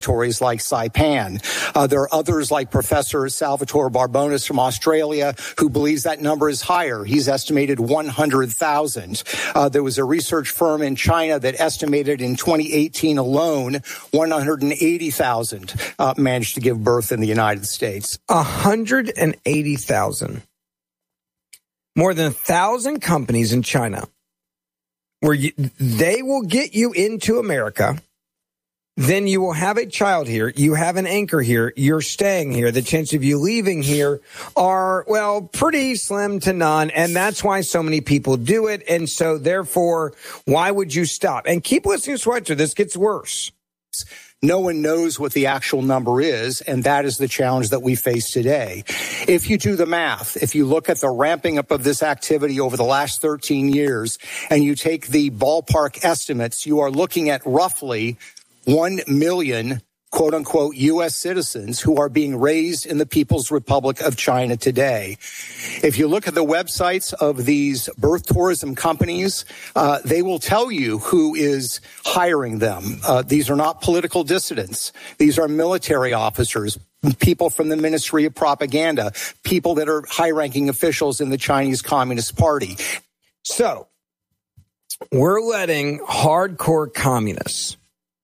laboratories like Saipan. There are others like Professor Salvatore Barbonis from Australia who believes that number is higher. He's estimated 100,000. There was a research firm in China that estimated in 2018 alone 180,000 managed to give birth in the United States. 180,000. More than 1,000 companies in China where they will get you into America. Then you will have a child here. You have an anchor here. You're staying here. The chance of you leaving here are, well, pretty slim to none. And that's why so many people do it. And so therefore, why would you stop? And keep listening to Schweitzer. This gets worse. No one knows what the actual number is, and that is the challenge that we face today. If you do the math, if you look at the ramping up of this activity over the last 13 years, and you take the ballpark estimates, you are looking at roughly 1 million, quote unquote, U.S. citizens who are being raised in the People's Republic of China today. If you look at the websites of these birth tourism companies, they will tell you who is hiring them. These are not political dissidents. These are military officers, people from the Ministry of Propaganda, people that are high-ranking officials in the Chinese Communist Party. So we're letting hardcore communists,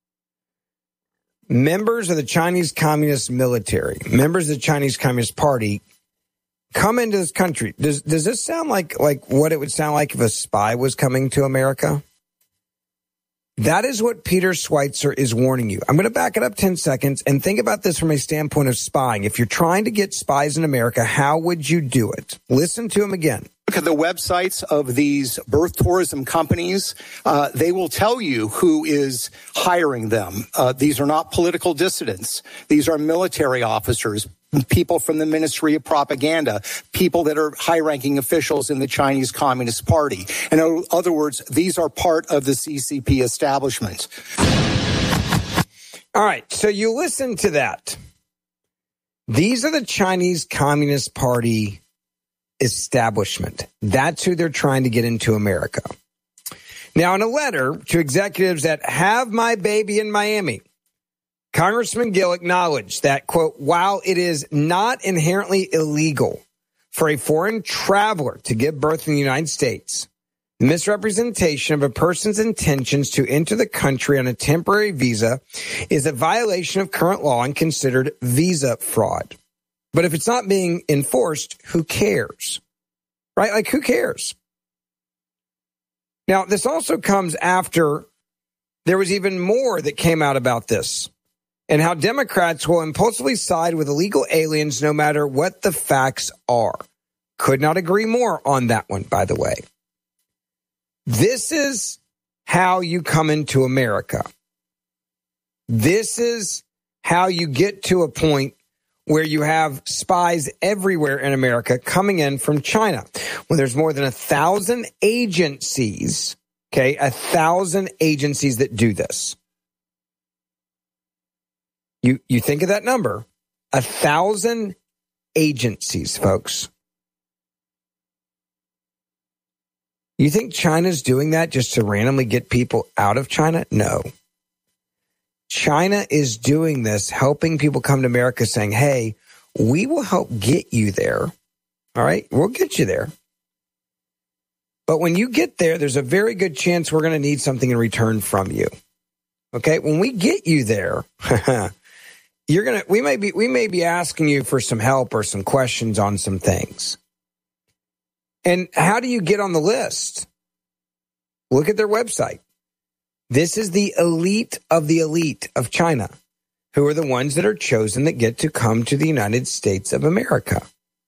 members of the Chinese Communist military, members of the Chinese Communist Party come into this country. Does this sound like what it would sound like if a spy was coming to America? That is what Peter Schweitzer is warning you. I'm going to back it up 10 seconds and think about this from a standpoint of spying. If you're trying to get spies in America, how would you do it? Listen to him again. Look at the websites of these birth tourism companies. They will tell you who is hiring them. These are not political dissidents. These are military officers, people from the Ministry of Propaganda, people that are high-ranking officials in the Chinese Communist Party. In other words, these are part of the CCP establishment. All right, so you listen to that. These are the Chinese Communist Party establishment. That's who they're trying to get into America. Now, in a letter to executives that have my baby in Miami, Congressman Gill acknowledged that, quote, while it is not inherently illegal for a foreign traveler to give birth in the United States, misrepresentation of a person's intentions to enter the country on a temporary visa is a violation of current law and considered visa fraud. But if it's not being enforced, who cares? Right? Like, who cares? Now, this also comes after there was even more that came out about this and how Democrats will impulsively side with illegal aliens no matter what the facts are. Could not agree more on that one, by the way. This is how you come into America. This is how you get to a point where you have spies everywhere in America coming in from China. When there's more than 1,000 agencies, okay, 1,000 agencies that do this. You think of that number, 1,000 agencies, folks. You think China's doing that just to randomly get people out of China? No. China is doing this, helping people come to America saying, hey, we will help get you there. All right, we'll get you there. But when you get there, there's a very good chance we're going to need something in return from you. Okay, when we get you there, we may be asking you for some help or some questions on some things. And how do you get on the list? Look at their website. This is the elite of China, who are the ones that are chosen that get to come to the United States of America.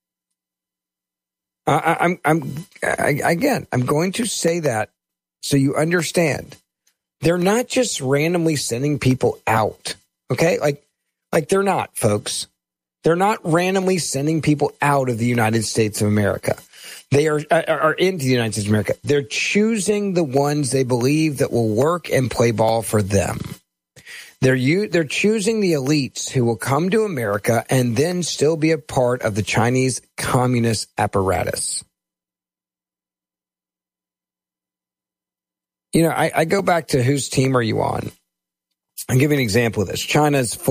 I'm going to say that so you understand. They're not just randomly sending people out, okay? Like they're not, folks. They're not randomly sending people out of the United States of America. They are into the United States of America. They're choosing the ones they believe that will work and play ball for them. They're choosing the elites who will come to America and then still be a part of the Chinese communist apparatus. You know, I go back to whose team are you on? I'll give you an example of this. China's